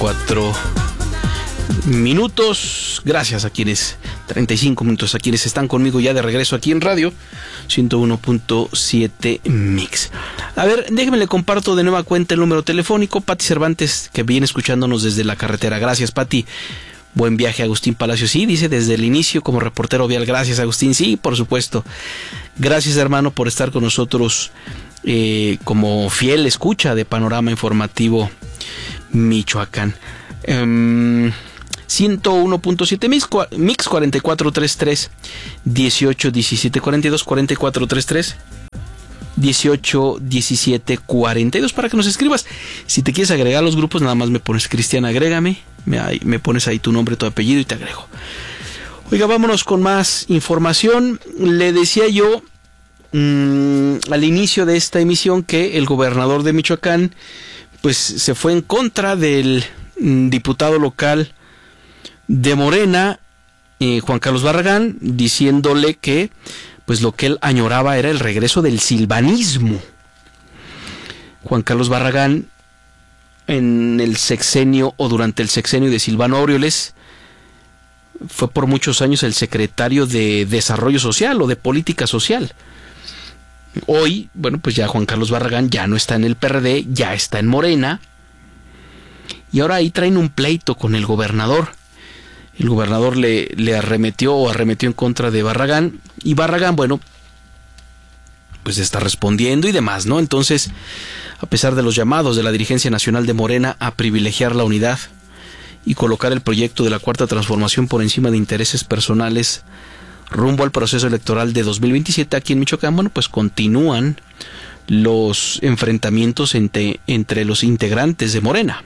34 minutos. Gracias a quienes, 35 minutos, a quienes están conmigo ya de regreso aquí en radio 101.7 Mix. A ver, déjenme le comparto de nueva cuenta el número telefónico. Pati Cervantes, que viene escuchándonos desde la carretera. Gracias, Pati. Buen viaje, Agustín Palacio. Sí, dice desde el inicio como reportero vial. Gracias, Agustín. Sí, por supuesto. Gracias, hermano, por estar con nosotros como fiel escucha de Panorama Informativo Michoacán. 101.7 Mix 4433 18 17 42 4433 18 17 42 para que nos escribas. Si te quieres agregar a los grupos, nada más me pones Cristian, agrégame, me pones ahí tu nombre, tu apellido y te agrego. Oiga, vámonos con más información. Le decía yo al inicio de esta emisión que el gobernador de Michoacán pues se fue en contra del diputado local de Morena, Juan Carlos Barragán, diciéndole que pues lo que él añoraba era el regreso del silvanismo. Juan Carlos Barragán, en el sexenio o durante el sexenio de Silvano Aureoles, fue por muchos años el secretario de Desarrollo Social o de Política Social. Hoy, bueno, pues ya Juan Carlos Barragán ya no está en el PRD, ya está en Morena, y ahora ahí traen un pleito con el gobernador. El gobernador le arremetió en contra de Barragán, y Barragán, bueno, pues está respondiendo y demás, ¿no? Entonces, a pesar de los llamados de la dirigencia nacional de Morena a privilegiar la unidad y colocar el proyecto de la Cuarta Transformación por encima de intereses personales rumbo al proceso electoral de 2027 aquí en Michoacán, bueno, pues continúan los enfrentamientos entre los integrantes de Morena.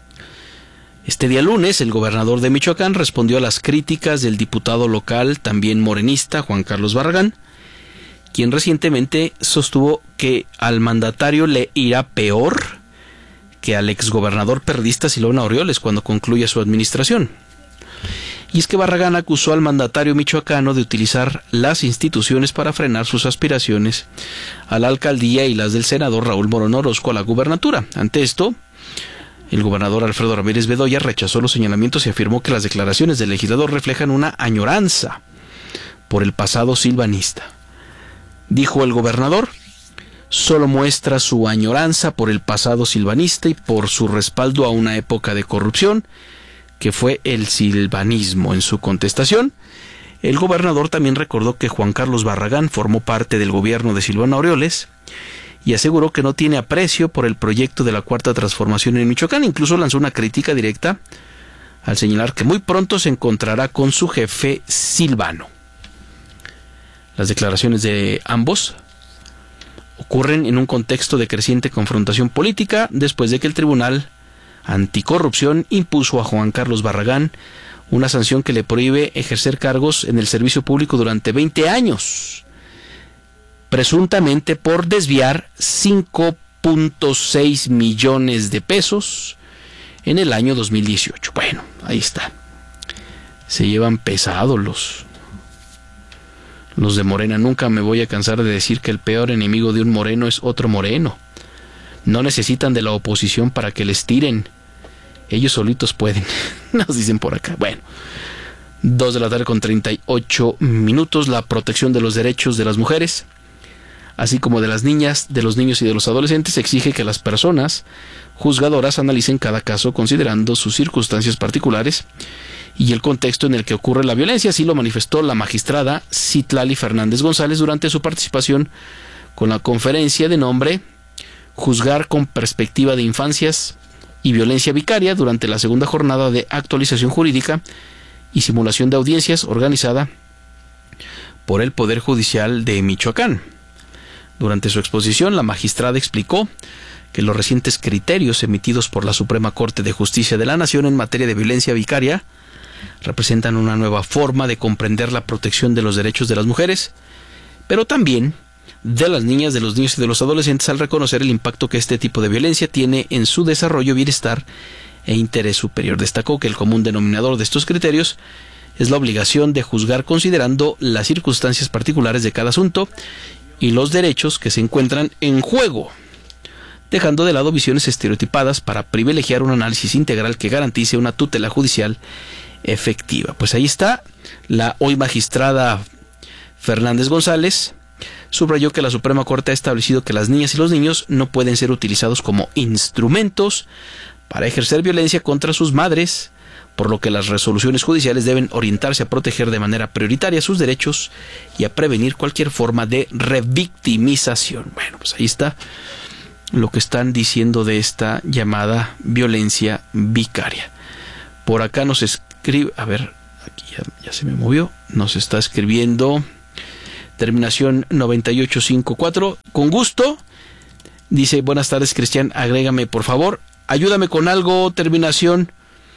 Este día lunes, el gobernador de Michoacán respondió a las críticas del diputado local, también morenista, Juan Carlos Barragán, quien recientemente sostuvo que al mandatario le irá peor que al exgobernador perredista Silvano Aureoles cuando concluya su administración. Y es que Barragán acusó al mandatario michoacano de utilizar las instituciones para frenar sus aspiraciones a la alcaldía y las del senador Raúl Morón Orozco a la gubernatura. Ante esto, el gobernador Alfredo Ramírez Bedoya rechazó los señalamientos y afirmó que las declaraciones del legislador reflejan una añoranza por el pasado silvanista. Dijo el gobernador, solo muestra su añoranza por el pasado silvanista y por su respaldo a una época de corrupción que fue el silvanismo. En su contestación, el gobernador también recordó que Juan Carlos Barragán formó parte del gobierno de Silvano Aureoles y aseguró que no tiene aprecio por el proyecto de la Cuarta Transformación en Michoacán. Incluso lanzó una crítica directa al señalar que muy pronto se encontrará con su jefe Silvano. Las declaraciones de ambos ocurren en un contexto de creciente confrontación política después de que el Tribunal Anticorrupción impuso a Juan Carlos Barragán una sanción que le prohíbe ejercer cargos en el servicio público durante 20 años, presuntamente por desviar 5.6 millones de pesos en el año 2018. Bueno, ahí está. Se llevan pesados los de Morena. Nunca me voy a cansar de decir que el peor enemigo de un moreno es otro moreno. No necesitan de la oposición para que les tiren. Ellos solitos pueden, nos dicen por acá. Bueno, 2:38 p.m. La protección de los derechos de las mujeres, así como de las niñas, de los niños y de los adolescentes, exige que las personas juzgadoras analicen cada caso considerando sus circunstancias particulares y el contexto en el que ocurre la violencia. Así lo manifestó la magistrada Citlali Fernández González durante su participación con la conferencia de nombre Juzgar con perspectiva de infancias y violencia vicaria durante la segunda jornada de actualización jurídica y simulación de audiencias organizada por el Poder Judicial de Michoacán. Durante su exposición, la magistrada explicó que los recientes criterios emitidos por la Suprema Corte de Justicia de la Nación en materia de violencia vicaria representan una nueva forma de comprender la protección de los derechos de las mujeres, pero también de las niñas, de los niños y de los adolescentes, al reconocer el impacto que este tipo de violencia tiene en su desarrollo, bienestar e interés superior. Destacó que el común denominador de estos criterios es la obligación de juzgar considerando las circunstancias particulares de cada asunto y los derechos que se encuentran en juego. dejando de lado visiones estereotipadas para privilegiar un análisis integral que garantice una tutela judicial efectiva. Pues ahí está. La hoy magistrada Fernández González subrayó que la Suprema Corte ha establecido que las niñas y los niños no pueden ser utilizados como instrumentos para ejercer violencia contra sus madres, por lo que las resoluciones judiciales deben orientarse a proteger de manera prioritaria sus derechos y a prevenir cualquier forma de revictimización. Bueno, pues ahí está lo que están diciendo de esta llamada violencia vicaria. Por acá nos escribe, a ver, aquí ya se me movió, nos está escribiendo terminación 9854, con gusto, dice: buenas tardes, Cristian, agrégame por favor, ayúdame con algo, terminación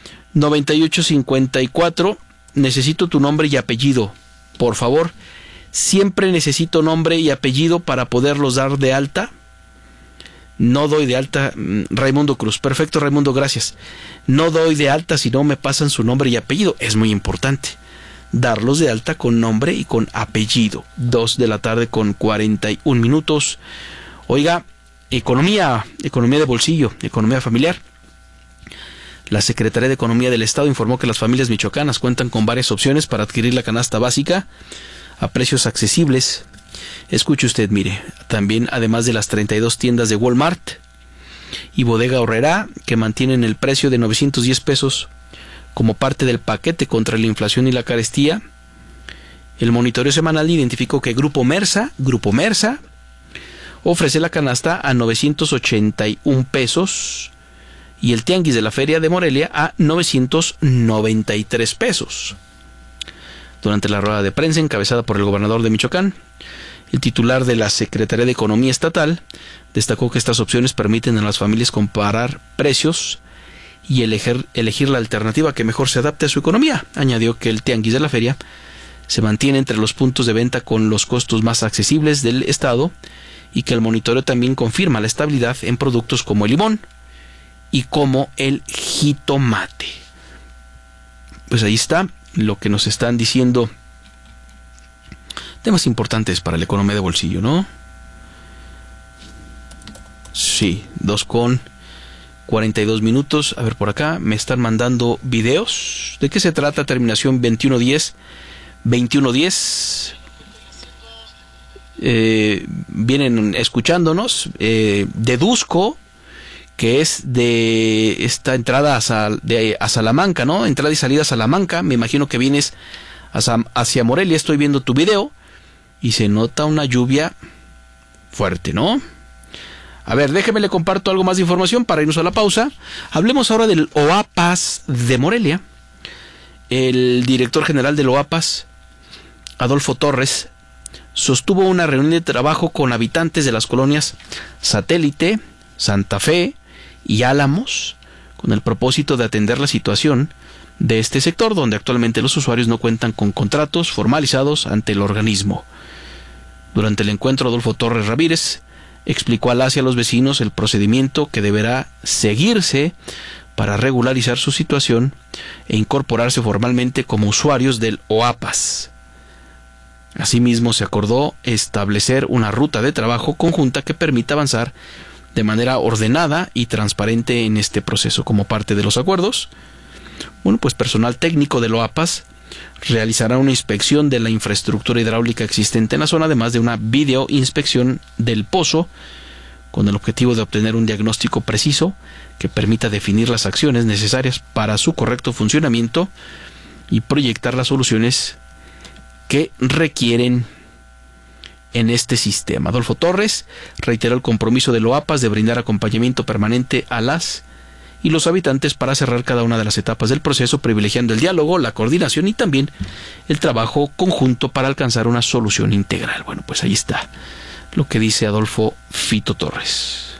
9854, necesito tu nombre y apellido, por favor, siempre necesito nombre y apellido para poderlos dar de alta. No doy de alta, Raimundo Cruz. Perfecto, Raimundo, gracias. No doy de alta si no me pasan su nombre y apellido. Es muy importante darlos de alta con nombre y con apellido. 2 de la tarde con 41 minutos. Oiga, economía de bolsillo, economía familiar. La Secretaría de Economía del Estado informó que las familias michoacanas cuentan con varias opciones para adquirir la canasta básica a precios accesibles. Escuche usted, mire, también además de las 32 tiendas de Walmart y Bodega Aurrerá, que mantienen el precio de 910 pesos como parte del paquete contra la inflación y la carestía, el monitoreo semanal identificó que Grupo Mersa ofrece la canasta a 981 pesos y el Tianguis de la Feria de Morelia a 993 pesos. Durante la rueda de prensa encabezada por el gobernador de Michoacán, el titular de la Secretaría de Economía Estatal destacó que estas opciones permiten a las familias comparar precios y elegir la alternativa que mejor se adapte a su economía. Añadió que el Tianguis de la Feria se mantiene entre los puntos de venta con los costos más accesibles del estado y que el monitoreo también confirma la estabilidad en productos como el limón y como el jitomate. Pues ahí está lo que nos están diciendo. Temas importantes para la economía de bolsillo, ¿no? Sí, 2 con 42 minutos. A ver, por acá me están mandando videos. ¿De qué se trata? Terminación 2110. 2110. Vienen escuchándonos. Deduzco que es de esta entrada a Salamanca, ¿no? Entrada y salida a Salamanca. Me imagino que vienes hacia Morelia. Estoy viendo tu video y se nota una lluvia fuerte, ¿no? A ver, déjeme le comparto algo más de información para irnos a la pausa. Hablemos ahora del OAPAS de Morelia. El director general del OAPAS, Adolfo Torres, sostuvo una reunión de trabajo con habitantes de las colonias Satélite, Santa Fe y Álamos, con el propósito de atender la situación de este sector, donde actualmente los usuarios no cuentan con contratos formalizados ante el organismo. Durante el encuentro, Adolfo Torres Ramírez explicó a los vecinos el procedimiento que deberá seguirse para regularizar su situación e incorporarse formalmente como usuarios del OAPAS. Asimismo, se acordó establecer una ruta de trabajo conjunta que permita avanzar de manera ordenada y transparente en este proceso. Como parte de los acuerdos, pues personal técnico del OAPAS realizará una inspección de la infraestructura hidráulica existente en la zona, además de una videoinspección del pozo, con el objetivo de obtener un diagnóstico preciso que permita definir las acciones necesarias para su correcto funcionamiento y proyectar las soluciones que requieren en este sistema. Adolfo Torres reiteró el compromiso del OAPAS de brindar acompañamiento permanente a las y los habitantes para cerrar cada una de las etapas del proceso, privilegiando el diálogo, la coordinación y también el trabajo conjunto para alcanzar una solución integral. Bueno, pues ahí está lo que dice Adolfo Fito Torres.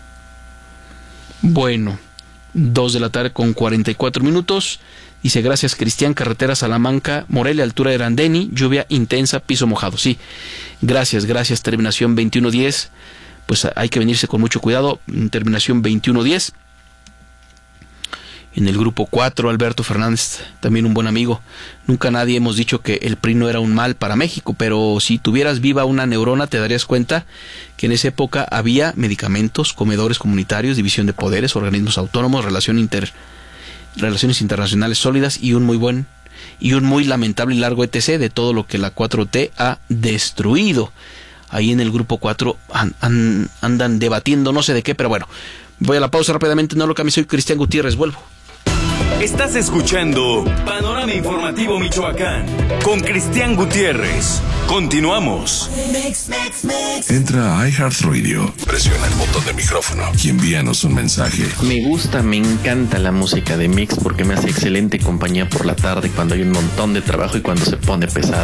Bueno, 2 de la tarde con 44 minutos. Dice: gracias, Cristian, carretera Salamanca, Morelia, altura de Randeni, lluvia intensa, piso mojado. Sí, gracias, terminación 2110. Pues hay que venirse con mucho cuidado, terminación 2110. En el grupo 4, Alberto Fernández, también un buen amigo. Nunca nadie hemos dicho que el PRI no era un mal para México, pero si tuvieras viva una neurona te darías cuenta que en esa época había medicamentos, comedores comunitarios, división de poderes, organismos autónomos, relaciones internacionales sólidas y un muy lamentable y largo etc. de todo lo que la 4T ha destruido. Ahí en el grupo 4 andan debatiendo no sé de qué, pero bueno, voy a la pausa rápidamente, no lo cambie, soy Cristian Gutiérrez, vuelvo. Estás escuchando Panorama Informativo Michoacán con Cristian Gutiérrez. Continuamos. Entra a iHeartRadio, presiona el botón de micrófono y envíanos un mensaje. Me encanta la música de Mix porque me hace excelente compañía por la tarde cuando hay un montón de trabajo y cuando se pone pesado.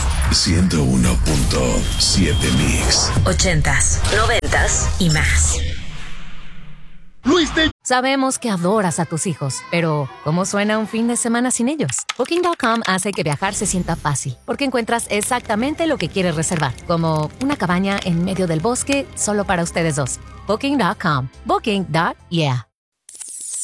101.7 Mix. 80s, 90s y más. Sabemos que adoras a tus hijos, pero ¿cómo suena un fin de semana sin ellos? Booking.com hace que viajar se sienta fácil, porque encuentras exactamente lo que quieres reservar, como una cabaña en medio del bosque solo para ustedes dos. Booking.com. Booking.yeah.